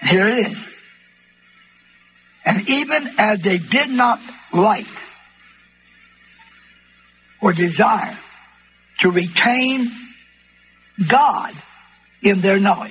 Here it is. And even as they did not like or desire to retain God in their knowledge.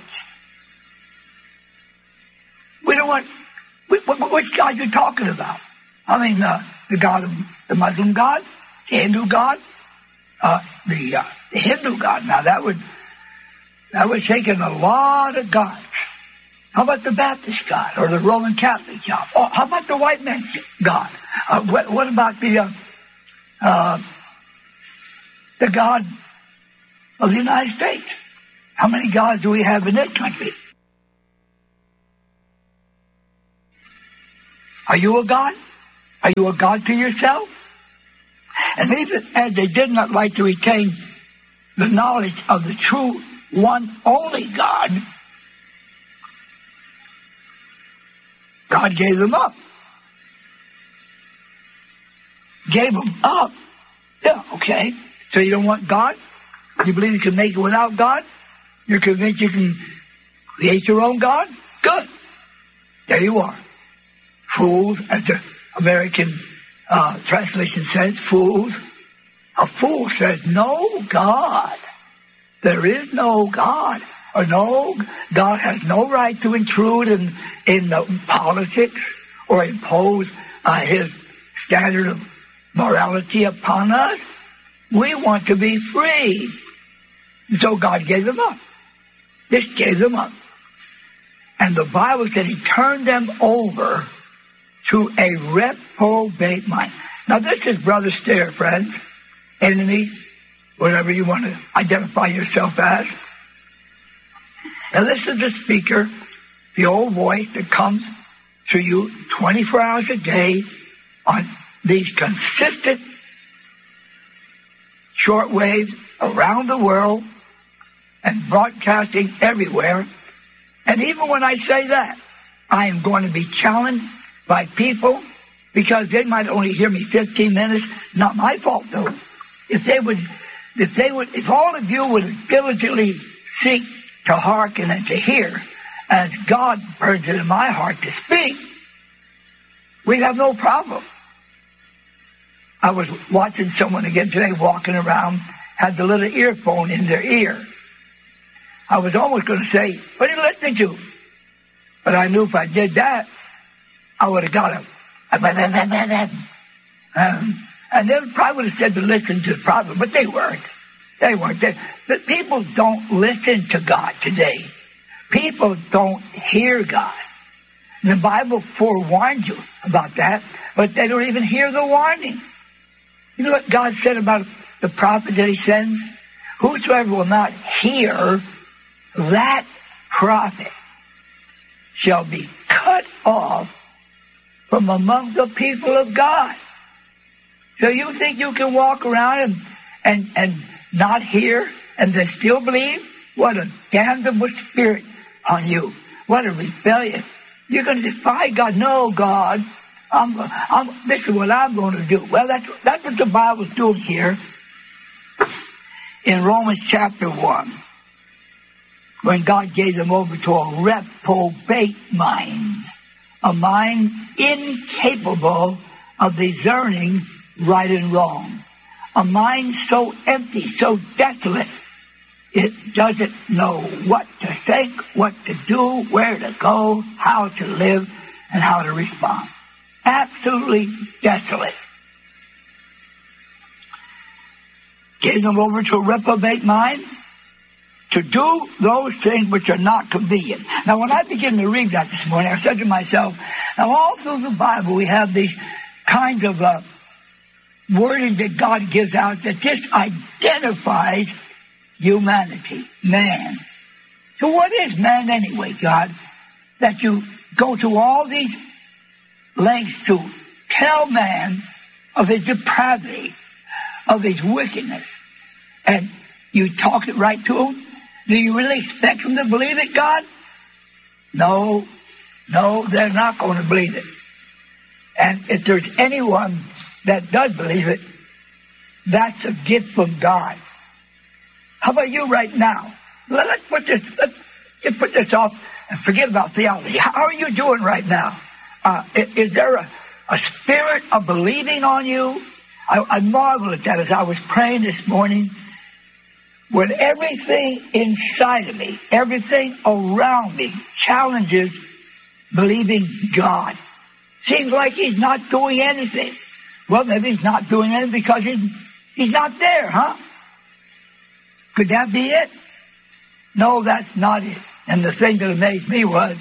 We don't want, which God you talking about? I mean, the God of the Muslim God, the Hindu God, the Hindu God. Now that would take in a lot of gods. How about the Baptist God or the Roman Catholic God? Oh, how about the white man's God? What about the God of the United States? How many gods do we have in this country? Are you a God? Are you a God to yourself? And even as they did not like to retain the knowledge of the true one only God, God gave them up. Gave them up. Yeah, okay. So you don't want God? You believe you can make it without God? You're convinced you can create your own God? Good. There you are. Fools, as the American translation says, fools. A fool says, no God. There is no God. Or no, God has no right to intrude in politics or impose his standard of morality upon us. We want to be free. So God gave them up. Just gave them up. And the Bible said he turned them over to a reprobate mind. Now this is Brother Stare, friends, enemies, whatever you want to identify yourself as. And this is the speaker, the old voice that comes to you 24 hours a day on these consistent shortwaves around the world and broadcasting everywhere. And even when I say that, I am going to be challenged by people because they might only hear me 15 minutes. Not my fault, though. If all of you would diligently seek to hearken and to hear, as God burns it in my heart to speak, we'd have no problem. I was watching someone again today walking around, had the little earphone in their ear. I was almost going to say, what are you listening to? But I knew if I did that, I would have got him. And they probably would have said to listen to the prophet, but they weren't. They weren't. The people don't listen to God today. People don't hear God. And the Bible forewarns you about that, but they don't even hear the warning. You know what God said about the prophet that he sends? Whosoever will not hear that prophet shall be cut off from among the people of God. So you think you can walk around and not hear and then still believe? What a damnable spirit on you. What a rebellion. You're going to defy God. No, God, this is what I'm going to do. Well, that's what the Bible's doing here in Romans chapter 1. When God gave them over to a reprobate mind, a mind incapable of discerning right and wrong, a mind so empty, so desolate, it doesn't know what to think, what to do, where to go, how to live, and how to respond. Absolutely desolate. Gave them over to a reprobate mind to do those things which are not convenient. Now, when I began to read that this morning, I said to myself, now all through the Bible we have these kinds of wording that God gives out that just identifies humanity, man. So what is man anyway, God? That you go to all these lengths to tell man of his depravity, of his wickedness, and you talk it right to him? Do you really expect them to believe it, God? No, they're not going to believe it. And if there's anyone that does believe it, that's a gift from God. How about you right now? Let's put this off and forget about theology. How are you doing right now? Is there a spirit of believing on you? I marvel at that as I was praying this morning. When everything inside of me, everything around me challenges believing God. Seems like he's not doing anything. Well, maybe he's not doing anything because he's not there, huh? Could that be it? No, that's not it. And the thing that amazed me was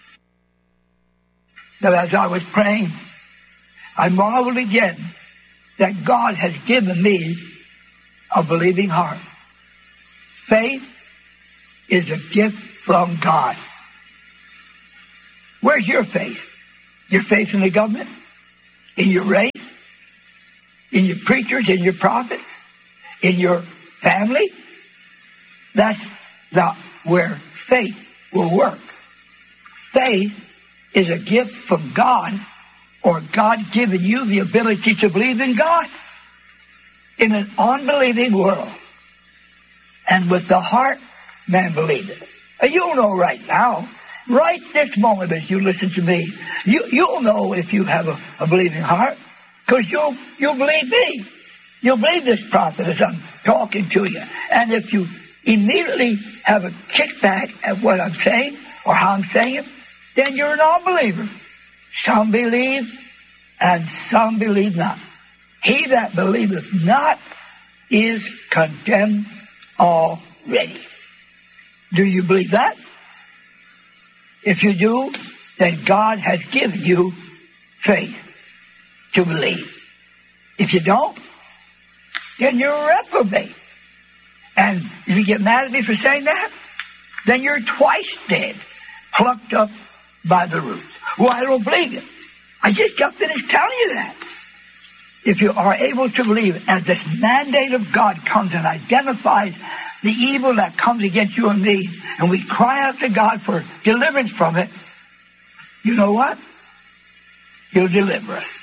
that as I was praying, I marveled again that God has given me a believing heart. Faith is a gift from God. Where's your faith? Your faith in the government? In your race? In your preachers? In your prophets? In your family? That's not where faith will work. Faith is a gift from God, or God giving you the ability to believe in God. In an unbelieving world, and with the heart, man believeth. And you'll know right now, right this moment as you listen to me, you'll know if you have a believing heart, because you'll believe me. You'll believe this prophet as I'm talking to you. And if you immediately have a kickback at what I'm saying, or how I'm saying it, then you're an unbeliever. Some believe, and some believe not. He that believeth not is condemned already. Do you believe that? If you do, then God has given you faith to believe. If you don't, then you're a reprobate. And if you get mad at me for saying that, then you're twice dead, plucked up by the roots. Well, I don't believe it. I just got finished telling you that. If you are able to believe, as this mandate of God comes and identifies the evil that comes against you and me, and we cry out to God for deliverance from it, you know what? He'll deliver us.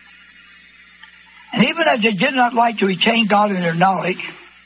And even as they did not like to retain God in their knowledge,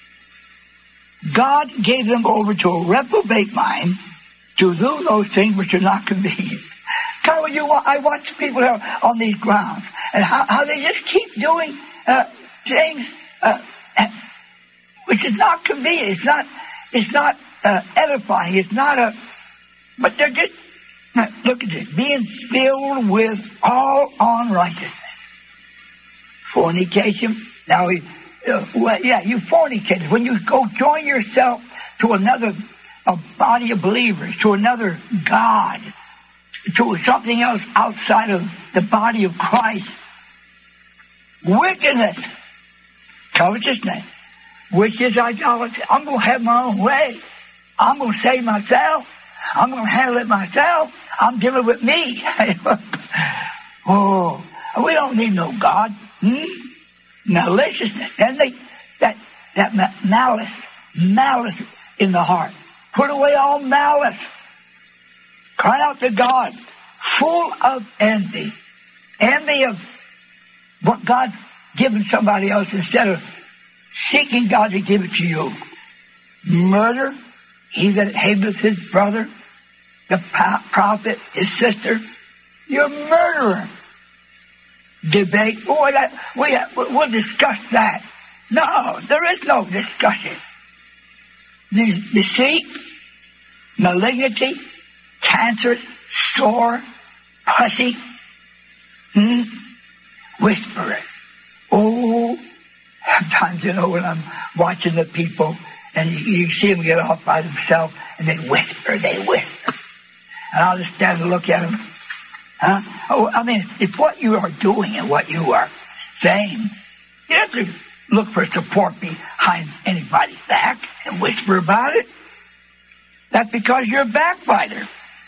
God gave them over to a reprobate mind to do those things which are not convenient. I watch people on these grounds, and how they just keep doing things which is not convenient. It's not edifying. It's not but they're just, look at this, being filled with all unrighteousness. Fornication. Now, you fornicated. When you go join yourself to a body of believers, to another God, to something else outside of the body of Christ. Wickedness, covetousness, which is idolatry. I'm going to have my own way. I'm going to save myself. I'm going to handle it myself. I'm dealing with me. Oh, we don't need no God. Maliciousness. And that malice in the heart. Put away all malice. Cry out to God, full of envy. Envy of what God's given somebody else instead of seeking God to give it to you. Murder, he that hateth his brother, the prophet, his sister, you're a murderer. Debate, we'll discuss that. No, there is no discussion. Deceit, malignity, cancerous, sore, pussy, whisperer. Oh, sometimes, when I'm watching the people and you see them get off by themselves and they whisper. And I'll just stand and look at them. Huh? Oh, I mean, if what you are doing and what you are saying, you have to look for support behind anybody's back and whisper about it. That's because you're a backbiter.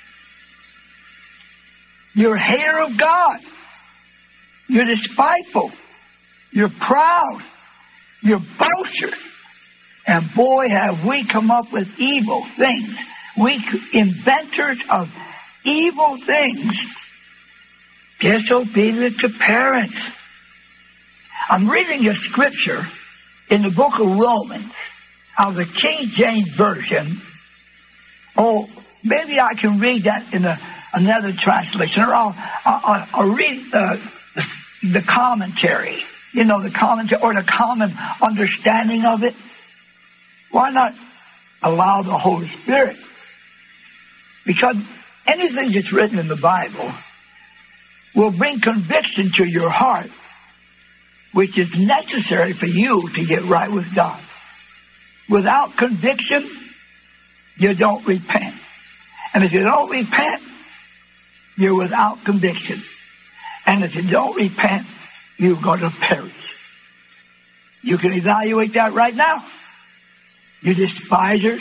You're a hater of God. You're despiteful. You're proud. You're boasters. And boy, have we come up with evil things. We inventors of evil things. Disobedient to parents. I'm reading a scripture in the book of Romans out of the King James Version. Oh, maybe I can read that in another translation, or I'll read the commentary, the commentary or the common understanding of it. Why not allow the Holy Spirit? Because anything that's written in the Bible will bring conviction to your heart, which is necessary for you to get right with God. Without conviction, you don't repent. And if you don't repent, you're without conviction. And if you don't repent, you're going to perish. You can evaluate that right now. You despisers.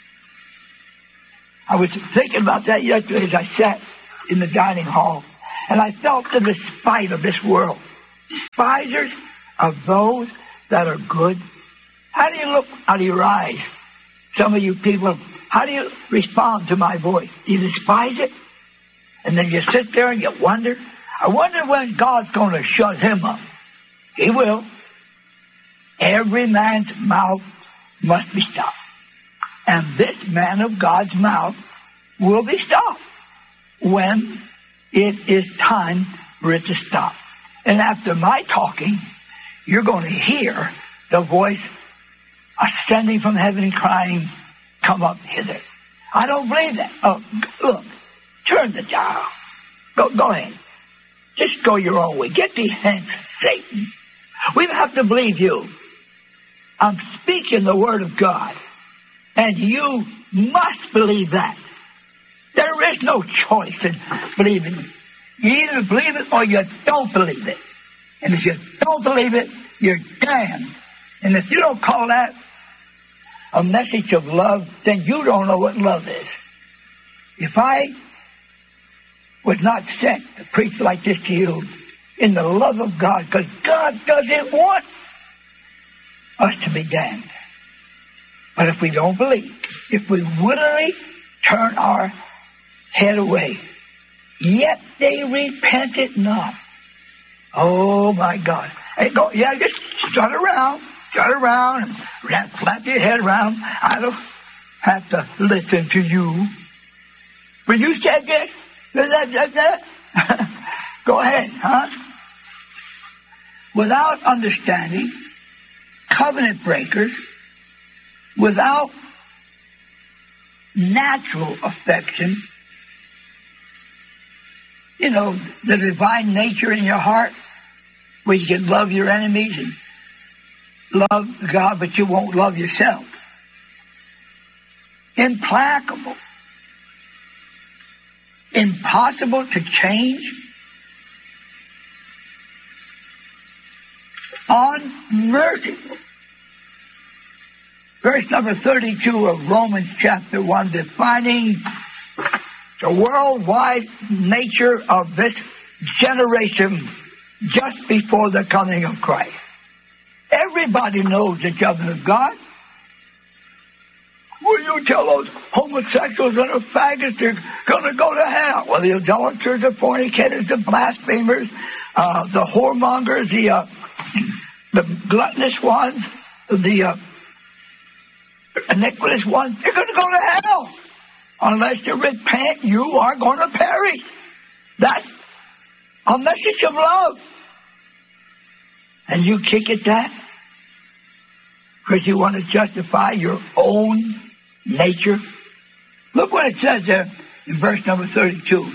I was thinking about that yesterday as I sat in the dining hall, and I felt the despite of this world. Despisers of those that are good. How do you look out of your eyes? Some of you people, how do you respond to my voice? You despise it? And then you sit there and you wonder. I wonder when God's going to shut him up. He will. Every man's mouth must be stopped. And this man of God's mouth will be stopped when it is time for it to stop. And after my talking, you're going to hear the voice ascending from heaven and crying, come up hither. I don't believe that. Oh, look, turn the dial. Go ahead. Just go your own way. Get behind Satan. We don't have to believe you. I'm speaking the word of God. And you must believe that. There is no choice in believing. You either believe it or you don't believe it. And if you don't believe it, you're damned. And if you don't call that a message of love, then you don't know what love is. If I was not sent to preach like this to you in the love of God, because God doesn't want us to be damned. But if we don't believe, if we willingly turn our head away, yet they repented not. Oh my God. Hey, just strut around, and flap your head around. I don't have to listen to you. But you said this, that. Go ahead, huh? Without understanding, covenant breakers, without natural affection, the divine nature in your heart, where you can love your enemies and love God, but you won't love yourself. Implacable. Impossible to change. Unmerciful. Verse number 32 of Romans chapter 1, defining the worldwide nature of this generation just before the coming of Christ. Everybody knows the judgment of God. Will you tell those homosexuals and the faggots they're going to go to hell? Well, the idolaters, the fornicators, the blasphemers, the whoremongers, the gluttonous ones, the iniquitous ones, they're going to go to hell. Unless you repent, you are going to perish. That's a message of love. And you kick at that because you want to justify your own nature. Look what it says there in verse number 32.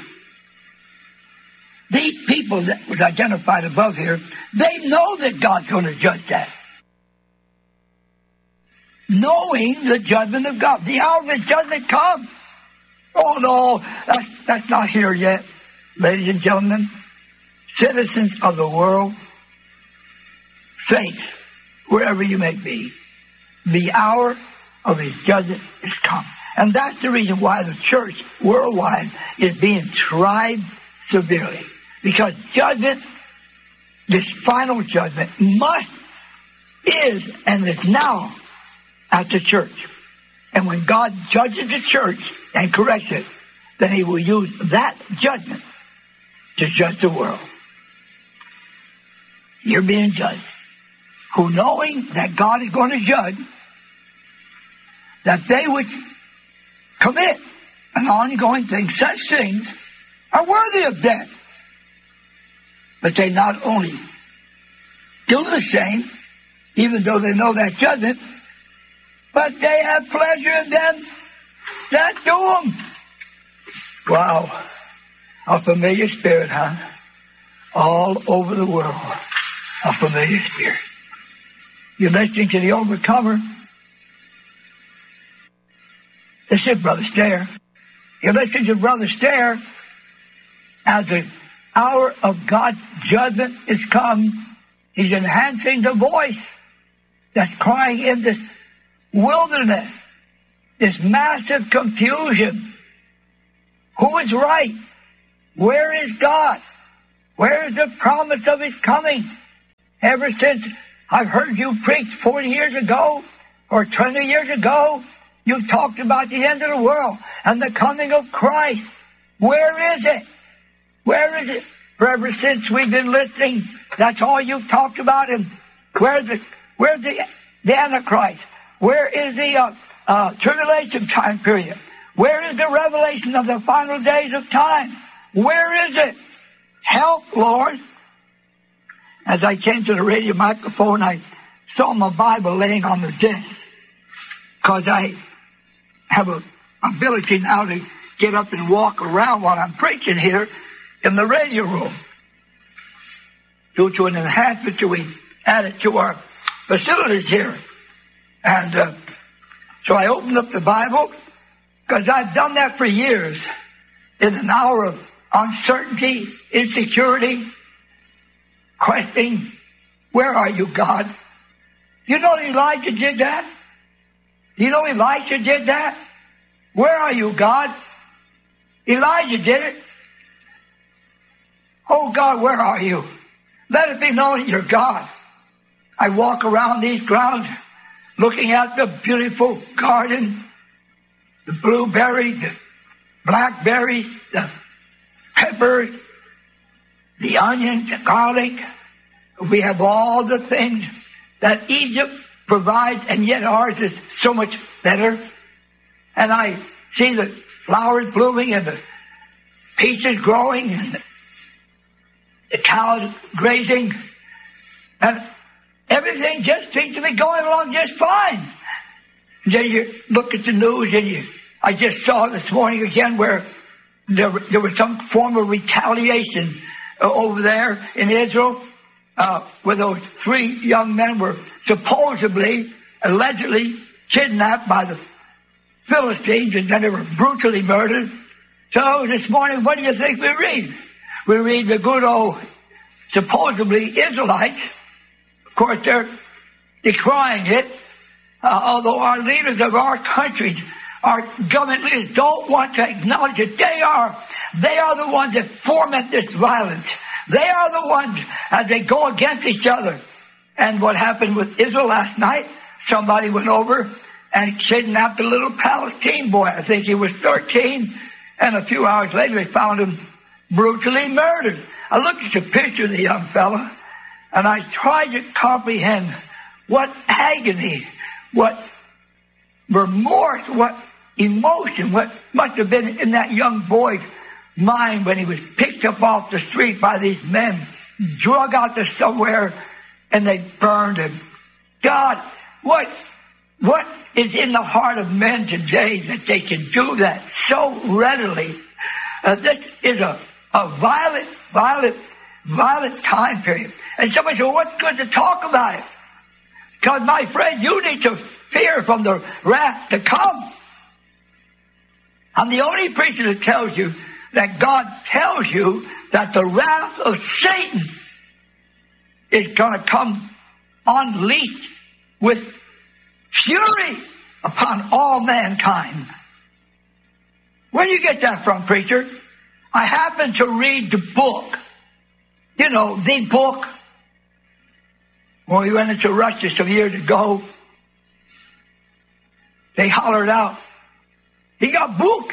These people that was identified above here, they know that God's going to judge that. Knowing the judgment of God. The hour of his judgment comes. Oh no, that's not here yet. Ladies and gentlemen, citizens of the world, saints, wherever you may be, the hour of his judgment is come. And that's the reason why the church worldwide is being tried severely. Because judgment, this final judgment, is, and is now at the church. And when God judges the church and corrects it, then he will use that judgment to judge the world. You're being judged. Who, knowing that God is going to judge, that they which commit an ongoing thing. Such things are worthy of death. But they not only do the same, even though they know that judgment, but they have pleasure in them that do them. Wow. A familiar spirit, huh? All over the world. A familiar spirit. You're listening to The Overcomer. This is Brother Stair. You're listening to Brother Stair as the hour of God's judgment is come. He's enhancing the voice that's crying in this wilderness, this massive confusion. Who is right? Where is God? Where is the promise of His coming? Ever since I've heard you preach 40 years ago or 20 years ago, you've talked about the end of the world and the coming of Christ. Where is it? Where is it? For ever since we've been listening, that's all you've talked about. And where's the Antichrist? Where is the tribulation time period? Where is the revelation of the final days of time? Where is it? Help, Lord. As I came to the radio microphone, I saw my Bible laying on the desk, because I have an ability now to get up and walk around while I'm preaching here in the radio room. Due to an enhancement we added to our facilities here. And so I opened up the Bible, because I've done that for years. In an hour of uncertainty, insecurity, questioning, where are you, God? You know Elijah did that? You know Elisha did that? Where are you, God? Elijah did it. Oh, God, where are you? Let it be known that you're God. I walk around these grounds looking at the beautiful garden, the blueberries, the blackberries, the peppers, the onions, the garlic. We have all the things that Egypt provides, and yet ours is so much better. And I see the flowers blooming and the peaches growing and the cows grazing, and everything just seems to be going along just fine. And then you look at the news, and I just saw this morning again where there was some form of retaliation over there in Israel, where those 3 young men were supposedly, allegedly kidnapped by the Philistines, and then they were brutally murdered. So this morning, what do you think we read? We read the good old, supposedly Israelites. Of course, they're decrying it, although our leaders of our countries, our government leaders, don't want to acknowledge it. They are the ones that foment this violence. They are the ones as they go against each other. And what happened with Israel last night, somebody went over and kidnapped a little Palestine boy. I think he was 13. And a few hours later, they found him brutally murdered. I looked at the picture of the young fella, and I tried to comprehend what agony, what remorse, what emotion, what must have been in that young boy's mind when he was picked up off the street by these men, drug out to somewhere, and they burned him. God, what is in the heart of men today that they can do that so readily? This is a violent time period. And somebody said, well, what's good to talk about it? Because, my friend, you need to fear from the wrath to come. I'm the only preacher that tells you that God tells you that the wrath of Satan is going to come unleashed with fury upon all mankind. Where do you get that from, preacher? I happened to read the book. You know, the book. When we went into Russia some years ago, they hollered out, he got books.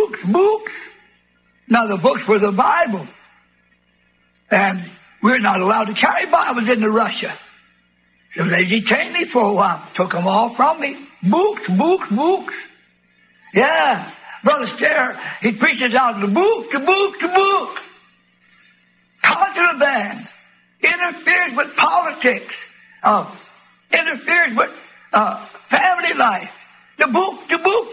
Now, the books were the Bible. And we're not allowed to carry Bibles into Russia. So they detained me for a while. Took them all from me. Books. Yeah. Brother Stair, he preaches out the book. Contraband. Interferes with politics. Interferes with family life. The book.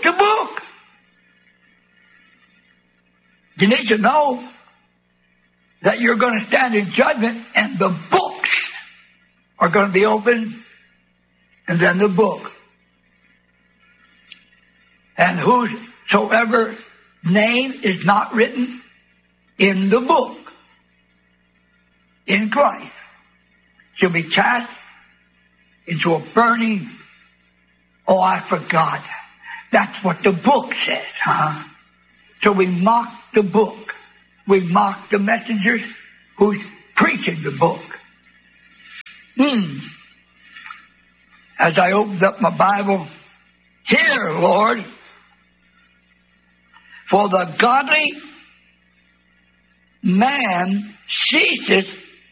You need to know that you're going to stand in judgment and the books are going to be opened, and then the book. And whosoever name is not written in the book in Christ shall be cast into a burning, oh, I forgot. That's what the book says, huh? So we mock the book. We mock the messengers who's preaching the book. As I opened up my Bible, hear, Lord, for the godly man ceases,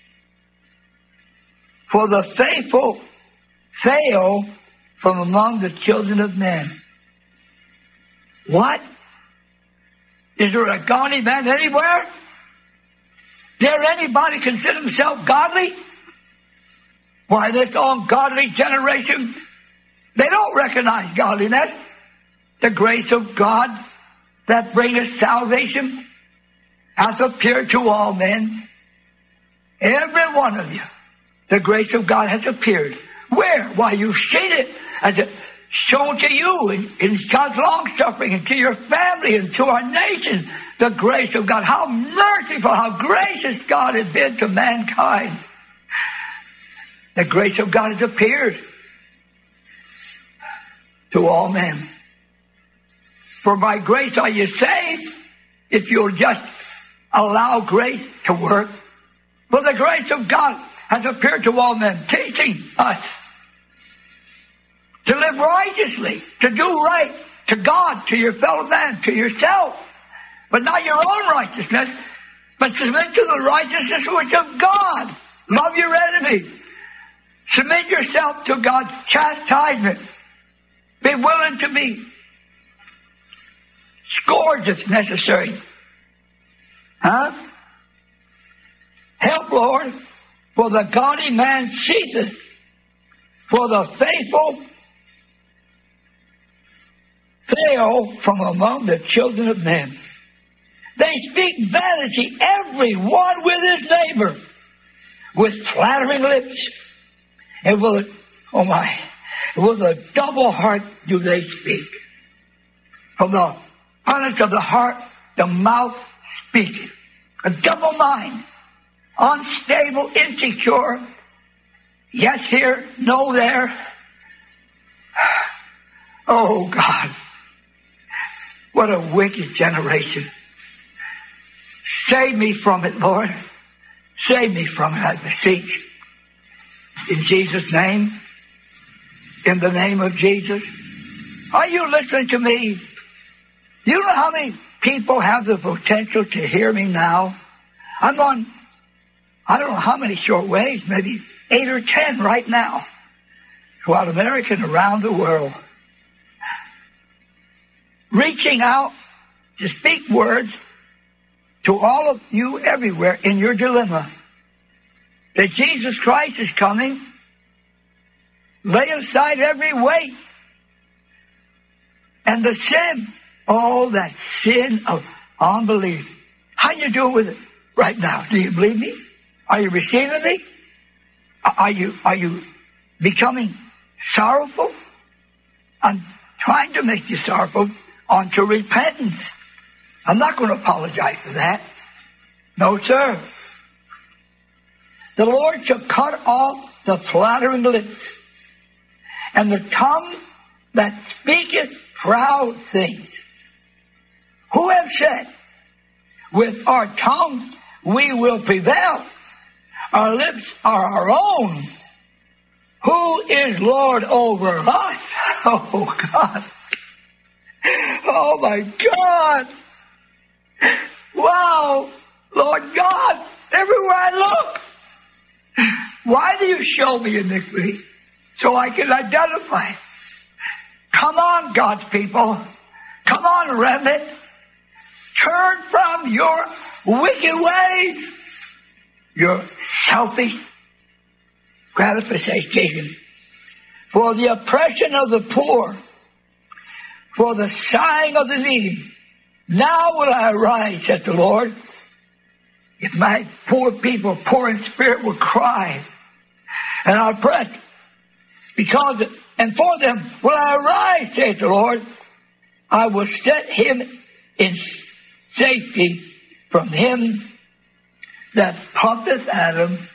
for the faithful fail from among the children of men. What? Is there a godly man anywhere? Dare anybody consider himself godly? Why, this ungodly generation, they don't recognize godliness. The grace of God that bringeth salvation hath appeared to all men. Every one of you, the grace of God has appeared. Where? Why, you've seen it as it shown to you in God's long suffering, and to your family, and to our nation. The grace of God. How merciful, how gracious God has been to mankind. The grace of God has appeared to all men. For by grace are you saved, if you'll just allow grace to work. For the grace of God has appeared to all men, teaching us to live righteously, to do right to God, to your fellow man, to yourself. But not your own righteousness, but submit to the righteousness which of God. Love your enemy. Submit yourself to God's chastisement. Be willing to be scourged if necessary. Help, Lord, for the godly man ceaseth, for the faithful fail from among the children of men. They speak vanity, every one with his neighbor, with flattering lips, and with a double heart do they speak. From the abundance of the heart, the mouth speaketh. A double mind, unstable, insecure, yes here, no there. Oh God, what a wicked generation. Save me from it, Lord. Save me from it, I beseech. In Jesus' name. In the name of Jesus. Are you listening to me? You know how many people have the potential to hear me now? I'm on, I don't know how many short waves, maybe 8 or 10 right now, throughout America and around the world. Reaching out to speak words to all of you everywhere in your dilemma. That Jesus Christ is coming. Lay aside every weight. And the sin, oh, that sin of unbelief. How you doing with it right now? Do you believe me? Are you receiving me? Are you becoming sorrowful? I'm trying to make you sorrowful unto repentance. I'm not going to apologize for that. No, sir. The Lord shall cut off the flattering lips, and the tongue that speaketh proud things. Who have said, with our tongue we will prevail. Our lips are our own. Who is Lord over us? Oh, God. Oh, my God. Wow. Lord God, everywhere I look. Why do you show me iniquity? So I can identify it. Come on, God's people. Come on, remnant. Turn from your wicked ways, your selfish gratification, for the oppression of the poor, for the sighing of the needy. Now will I arise, saith the Lord. If my poor people, poor in spirit, will cry and are oppressed, and for them will I arise, saith the Lord. I will set him in safety from him that pumpeth at him.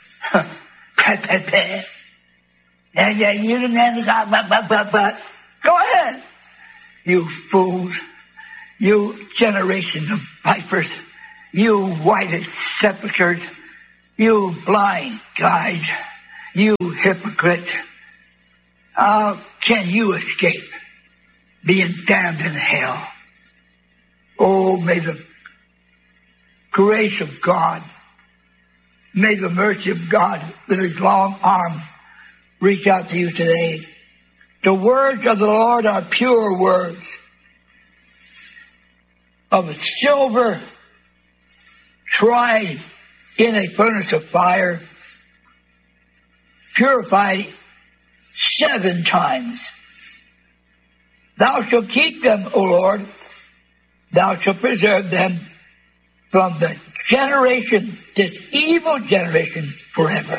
You didn't but go ahead, you fools, you generation of vipers, you whited sepulchres, you blind guides, you hypocrites. How can you escape being damned in hell? Oh, may the grace of God, may the mercy of God with his long arm reach out to you today. The words of the Lord are pure words of silver tried in a furnace of fire, purified 7 times. Thou shalt keep them, O Lord. Thou shalt preserve them from the generation, this evil generation, forever.